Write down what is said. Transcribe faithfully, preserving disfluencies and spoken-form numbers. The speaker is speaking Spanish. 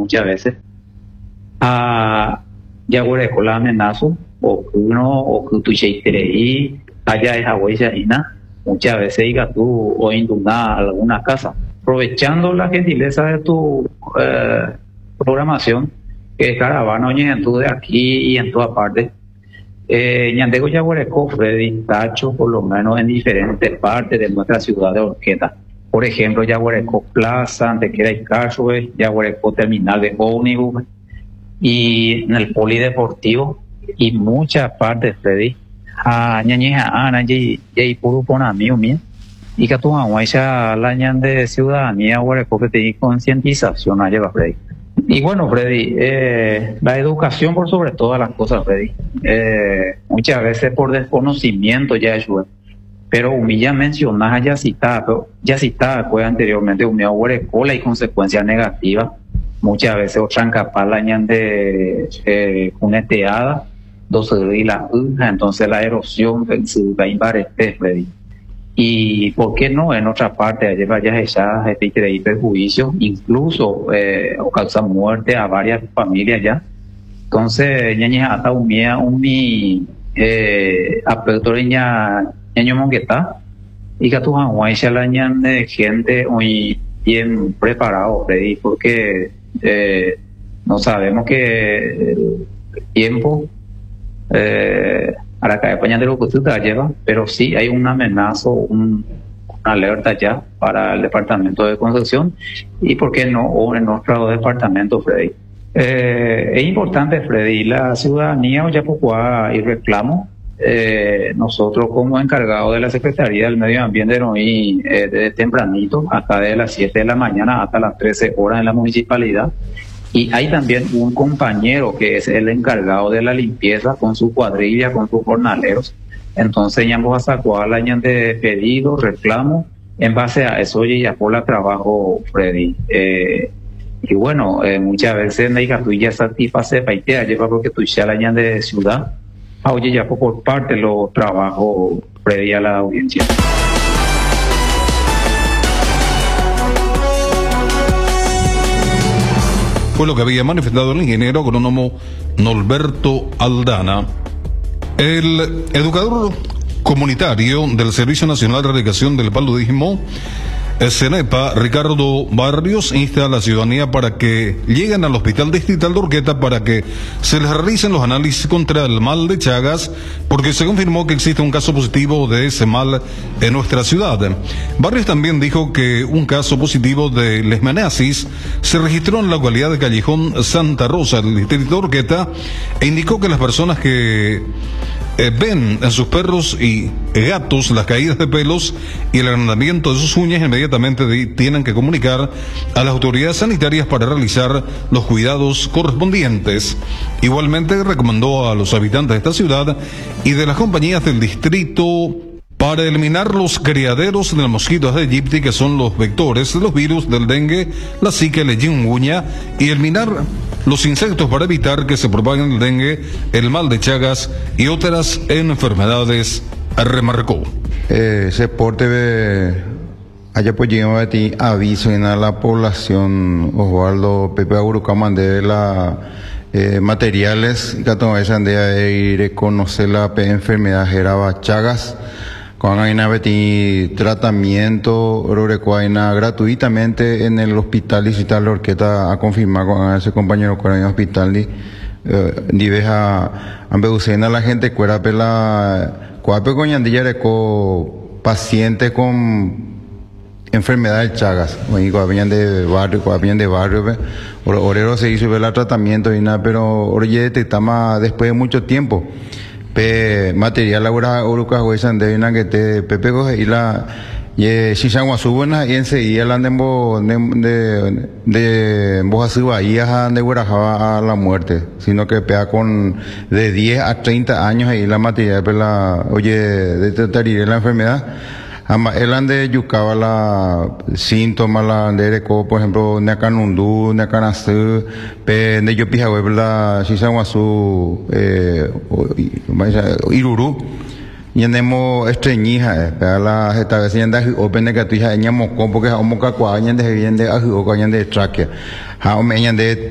muchas veces, a yaguareco la amenaza, o uno, o que tu cheiterei, allá es agüella y nada, muchas veces diga tú o indugnar alguna casa, aprovechando la gentileza de tu eh, programación, que es caravana oye en tu de aquí y en toda parte. Eh, Ñandego Yaguareco, Freddy, Tacho, por lo menos en diferentes partes de nuestra ciudad de Horqueta. Por ejemplo, Yaguareco Plaza, Antequera y Carsoe, Yaguareco Terminal de ómnibus, y en el polideportivo, y muchas partes, Freddy. A ñañeja ana, y y puro pona mío, mío. Y que tú aguaisa la ñan de ciudadanía, Yaguareco, que te di concientización a llevar, Freddy. Y bueno, Freddy, eh, la educación por sobre todas las cosas, Freddy. Eh, muchas veces por desconocimiento ya es bueno. Pero humilla mencionar ya citado, ya citado pues anteriormente, humilla huerecola y consecuencias negativas. Muchas veces otra capaz la ñan de eh, cuneteada, dos y la uja, entonces la erosión se va a imbarete, Freddy. Y por qué no en otra parte ayer vaya esa este y perjuicio, incluso eh, o causa muerte a varias familias ya. Entonces ñaña hasta un mía un mi eh apertura ñaño mongueta y que tu hawaii la ñan de gente hoy bien preparado, Freddy, porque eh, no sabemos que el tiempo eh, a la calle Pañal de lo que usted lleva, pero sí hay una amenaza, un, una alerta ya para el departamento de Concepción y por qué no, o en nuestro departamento, Freddy. Eh, es importante, Freddy, la ciudadanía ya poco hay reclamo. Eh, nosotros como encargados de la Secretaría del Medio Ambiente hoy eh, desde tempranito, hasta de las siete de la mañana hasta las trece horas en la municipalidad. Y hay también un compañero que es el encargado de la limpieza con su cuadrilla, con sus jornaleros. Entonces ya vamos a sacar la año de pedidos, reclamos. En base a eso ya por la trabajo, Freddy. Eh, y bueno, eh, muchas veces no hay que ya satisface para irte a llevar porque tú ya la año de ciudad. Oye, ya por parte los trabajos, Freddy, a la audiencia. Fue lo que había manifestado el ingeniero agrónomo Norberto Aldana. El educador comunitario del Servicio Nacional de Erradicación del Paludismo, CENEPA, Ricardo Barrios, insta a la ciudadanía para que lleguen al Hospital Distrital de Horqueta para que se les realicen los análisis contra el mal de Chagas, porque se confirmó que existe un caso positivo de ese mal en nuestra ciudad. Barrios también dijo que un caso positivo de leishmaniasis se registró en la localidad de Callejón Santa Rosa, del distrito de Horqueta, e indicó que las personas que Eh, ven en sus perros y gatos las caídas de pelos y el agrandamiento de sus uñas, inmediatamente de, tienen que comunicar a las autoridades sanitarias para realizar los cuidados correspondientes. Igualmente recomendó a los habitantes de esta ciudad y de las compañías del distrito para eliminar los criaderos del mosquito Aedes aegypti, que son los vectores de los virus del dengue, la zika y la chikungunya, y eliminar los insectos para evitar que se propaguen el dengue, el mal de Chagas y otras enfermedades, remarcó. Eh, se porte de allá pues llegamos a ti aviso en a la población Osvaldo Pepe Agurucamande la eh, materiales que toman de ir conocer la enfermedad geraba Chagas. Cuando hay una tratamiento gratuitamente en el hospital distrital de Horqueta a confirmar con ese compañero que en el hospital de a ambeducena la gente cuera pela cuape coñandilla de co paciente con enfermedad de Chagas, o venían de barrio, o venían de barrio, orero se hizo ver el tratamiento y nada, pero oye detectamos después de mucho tiempo. Pe material laboral uruca huesan de una que te pepe coge y la y si se buena y enseguida la de de de Bojasuba y a de Guarajaba a la muerte, sino que pega con de diez a treinta años ahí la material la oye de tratar la enfermedad. El ande yucaba la síntomas la de eco, por ejemplo, necanundú, necanasu, pe de yo pija web la sisaguasu eh iruru y andemos estreñija, pe la esta vez anda open negativa ñamo porque homo ca kwa ñande bien de aju o ñande tráquea. Ha o me ñande